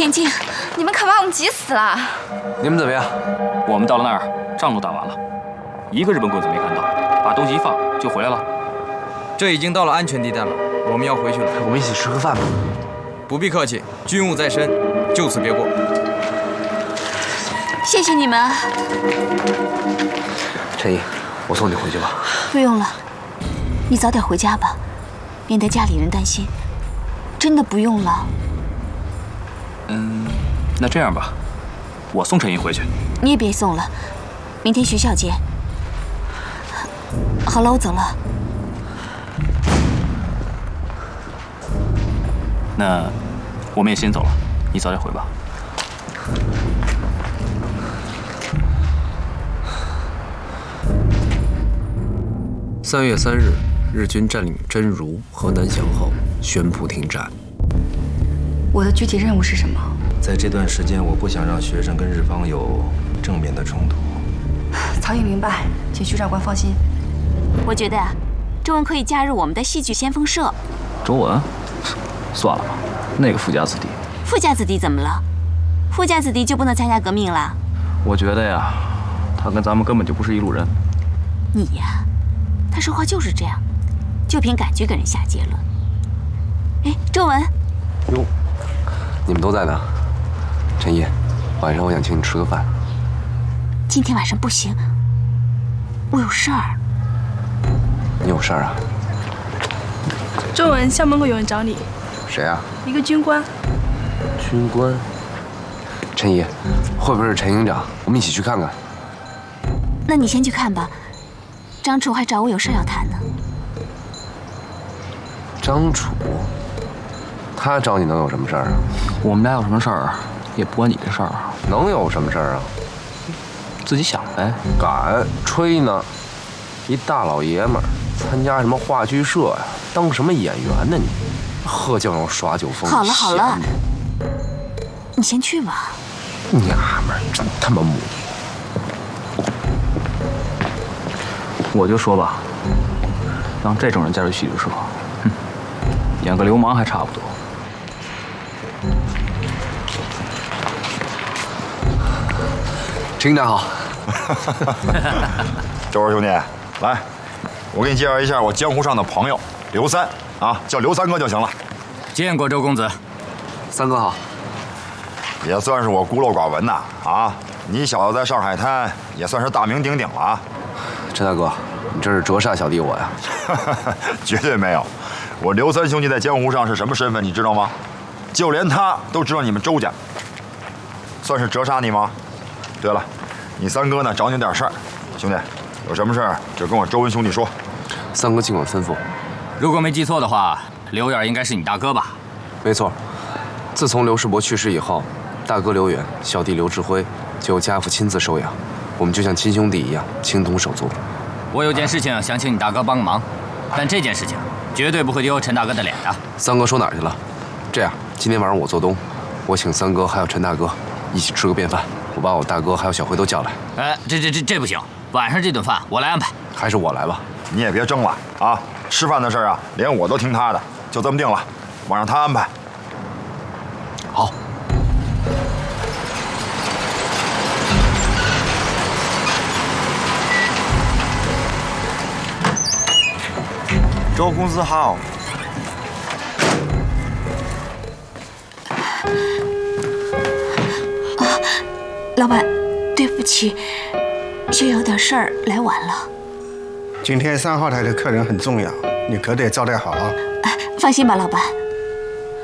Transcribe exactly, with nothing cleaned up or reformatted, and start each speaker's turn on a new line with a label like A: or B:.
A: 田静，你们可把我们急死了！
B: 你们怎么样？
C: 我们到了那儿，仗都打完了，一个日本鬼子没看到，把东西一放就回来了。
B: 这已经到了安全地带了，我们要回去了。
D: 我们一起吃个饭吧。
B: 不必客气，军务在身，就此别过。
A: 谢谢你们。
D: 陈毅，我送你回去吧。
A: 不用了，你早点回家吧，免得家里人担心。真的不用了。
C: 嗯，那这样吧，我送陈毅回去。
A: 你也别送了，明天学校见。好了，我走了。
C: 那我们也先走了，你早点回吧。
D: 三月三日，日军占领真如和南翔后，宣布停战。
E: 我的具体任务是什么？
F: 在这段时间，我不想让学生跟日方有正面的冲突。
E: 曹毅明白，请徐长官放心。
A: 我觉得啊，周文可以加入我们的戏剧先锋社。
C: 周文，算了吧，那个富家子弟。
A: 富家子弟怎么了？富家子弟就不能参加革命了？
C: 我觉得呀，他跟咱们根本就不是一路人。
A: 你呀，他说话就是这样，就凭感觉给人下结论。哎，周文。
D: 哟，你们都在呢。陈毅，晚上我想请你吃个饭。
A: 今天晚上不行，我有事儿。
D: 你有事儿啊？
G: 周文，校门口有人找你。
D: 谁啊？
G: 一个军官。
D: 军官。陈毅，会不会是陈营长？我们一起去看看。
A: 那你先去看吧。张楚还找我有事要谈呢。
D: 张楚，他找你能有什么事儿啊？
C: 我们俩有什么事儿，也不关你这事儿。
D: 能有什么事儿啊？
C: 自己想呗。
D: 敢吹呢？一大老爷们儿参加什么话剧社呀？当什么演员呢你？喝酱油耍酒疯。
A: 好了好了，你先去吧。
D: 娘们儿真他妈母！
C: 我就说吧，让这种人加入戏剧社，哼，演个流氓还差不多。
D: 陈营长好。
H: 周二兄弟，来，我给你介绍一下我江湖上的朋友刘三啊，叫刘三哥就行了。
I: 见过周公子。
D: 三哥好。
H: 也算是我孤陋寡闻呐啊！你小子在上海滩也算是大名鼎鼎了啊。
D: 陈大哥，你这是折煞小弟我呀？
H: 绝对没有，我刘三兄弟在江湖上是什么身份，你知道吗？就连他都知道你们周家，算是折煞你吗？对了，你三哥呢找你点事儿，兄弟，有什么事儿就跟我周文兄弟说。
D: 三哥尽管吩咐。
I: 如果没记错的话，刘远应该是你大哥吧？
D: 没错，自从刘世伯去世以后，大哥刘远、小弟刘志辉就由家父亲自收养，我们就像亲兄弟一样，情同手足。
I: 我有件事情想请你大哥帮个忙，但这件事情绝对不会丢陈大哥的脸的。
D: 三哥说哪儿去了？这样，今天晚上我做东，我请三哥还有陈大哥一起吃个便饭，我把我大哥还有小辉都叫来。
I: 哎，这这这这不行，晚上这顿饭我来安排。
D: 还是我来吧。
H: 你也别争了啊！吃饭的事儿啊，连我都听他的，就这么定了，晚上他安排。
D: 好。
H: 周公子好。
A: 啊，老板，对不起，就有点事儿来晚了。
J: 今天三号台的客人很重要，你可得招待好啊。
A: 放心吧，老板。